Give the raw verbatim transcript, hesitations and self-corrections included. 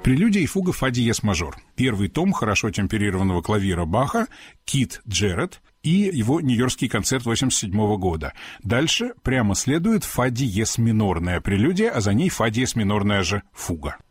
Прелюдия и фуга фа диез мажор. Первый том хорошо темперированного клавира Баха, Кит Джеред и его Нью-Йоркский концерт восемьдесят седьмого года. Дальше прямо следует фа диез минорная прелюдия, а за ней фа диез минорная же фуга.